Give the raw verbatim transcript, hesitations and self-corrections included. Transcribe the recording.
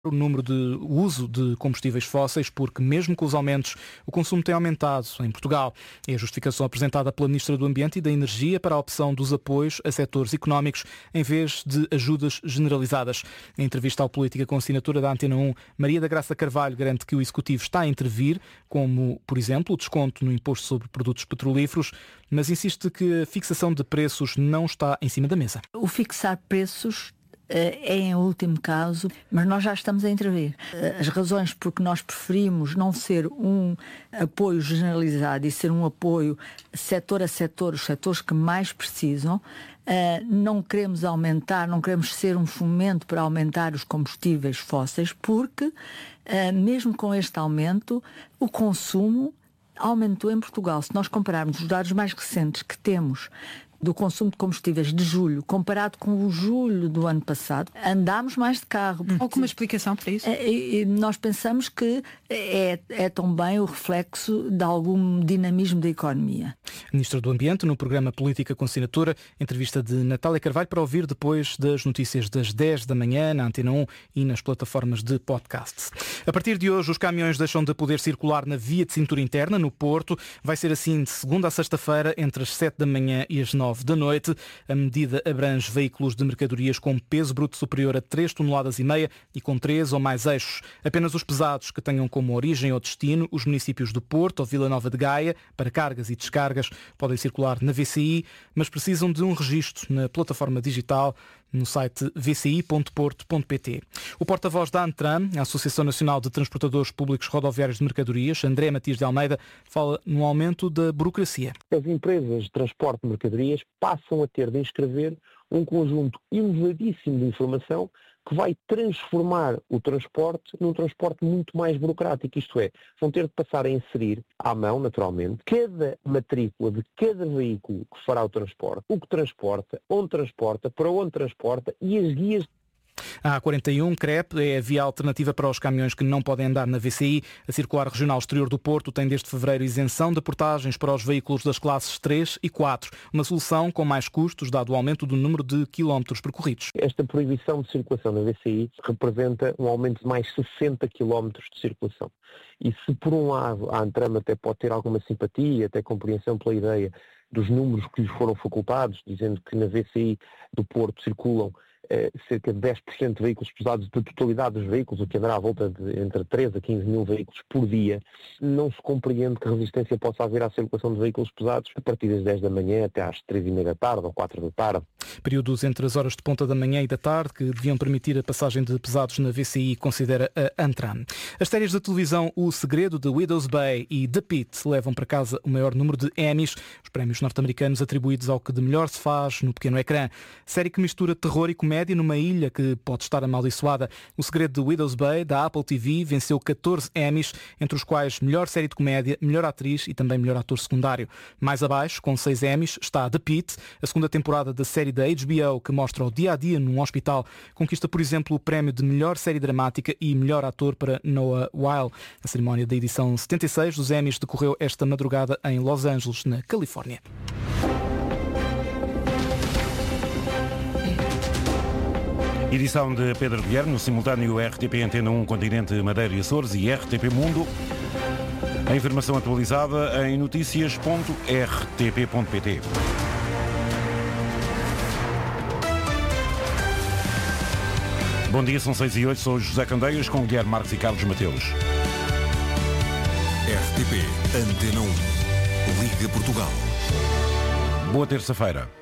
o número de uso de combustíveis fósseis, porque mesmo com os aumentos, o consumo tem aumentado em Portugal. É a justificação apresentada pela Ministra do Ambiente e da Energia para a opção dos apoios a setores económicos em vez de ajudas generalizadas. Em entrevista ao Política com assinatura da Antena um, Maria da Graça Carvalho garante que o Executivo está a intervir, como, por exemplo, o desconto no imposto sobre produtos petrolíferos, mas insiste que a fixação de preços não está em cima da mesa. O fixar preços é em último caso, mas nós já estamos a intervir. As razões por que nós preferimos não ser um apoio generalizado e ser um apoio setor a setor, os setores que mais precisam, não queremos aumentar, não queremos ser um fomento para aumentar os combustíveis fósseis, porque mesmo com este aumento, o consumo aumentou em Portugal. Se nós compararmos os dados mais recentes que temos do consumo de combustíveis de julho, comparado com o julho do ano passado, andámos mais de carro. Alguma explicação para isso? E, e nós pensamos que é, é também o reflexo de algum dinamismo da economia. Ministra do Ambiente, no programa Política com Assinatura, entrevista de Natália Carvalho, para ouvir depois das notícias das dez da manhã na Antena um e nas plataformas de podcast. A partir de hoje, os caminhões deixam de poder circular na via de cintura interna, no Porto. Vai ser assim de segunda a sexta-feira, entre as sete da manhã e as nove da noite. A medida abrange veículos de mercadorias com peso bruto superior a três toneladas e meia e com três ou mais eixos. Apenas os pesados que tenham como origem ou destino os municípios do Porto ou Vila Nova de Gaia, para cargas e descargas, podem circular na V C I, mas precisam de um registro na plataforma digital no site v c i ponto porto ponto p t. O porta-voz da ANTRAM, a Associação Nacional de Transportadores Públicos Rodoviários de Mercadorias, André Matias de Almeida, fala no aumento da burocracia. As empresas de transporte de mercadorias passam a ter de inscrever um conjunto elevadíssimo de informação que vai transformar o transporte num transporte muito mais burocrático. Isto é, vão ter de passar a inserir à mão, naturalmente, cada matrícula de cada veículo que fará o transporte, o que transporta, onde transporta, para onde transporta e as guias. A A quarenta e um, C R E P, é a via alternativa para os caminhões que não podem andar na V C I. A Circular Regional Exterior do Porto tem desde fevereiro isenção de portagens para os veículos das classes três e quatro. Uma solução com mais custos, dado o aumento do número de quilómetros percorridos. Esta proibição de circulação na V C I representa um aumento de mais sessenta quilómetros de circulação. E se por um lado a ANTRAM até pode ter alguma simpatia, até compreensão pela ideia dos números que lhes foram facultados, dizendo que na V C I do Porto circulam cerca de dez por cento de veículos pesados da totalidade dos veículos, o que andará à volta de entre treze a quinze mil veículos por dia, não se compreende que resistência possa haver à circulação de veículos pesados a partir das dez da manhã até às três e meia da tarde ou quatro da tarde. Períodos entre as horas de ponta da manhã e da tarde que deviam permitir a passagem de pesados na V C I, considera a ANTRAM. As séries da televisão O Segredo, de Widow's Bay e The Pitt levam para casa o maior número de Emmys, os prémios norte-americanos atribuídos ao que de melhor se faz no pequeno ecrã. Série que mistura terror e comédia numa ilha que pode estar amaldiçoada. O Segredo de Widow's Bay, da Apple T V, venceu catorze Emmys, entre os quais melhor série de comédia, melhor atriz e também melhor ator secundário. Mais abaixo, com seis Emmys, está The Pitt, a segunda temporada da série da H B O que mostra o dia-a-dia num hospital. Conquista, por exemplo, o prémio de melhor série dramática e melhor ator para Noah Wyle. A cerimónia da edição setenta e seis dos Emmys decorreu esta madrugada em Los Angeles, na Califórnia. Edição de Pedro Guilherme, no simultâneo R T P Antena um, Continente, Madeira e Açores e R T P Mundo. A informação atualizada em notícias ponto r t p ponto p t. Bom dia, são seis e oito, sou José Candeias com Guilherme Marques e Carlos Mateus. R T P Antena um, Liga Portugal. Boa terça-feira.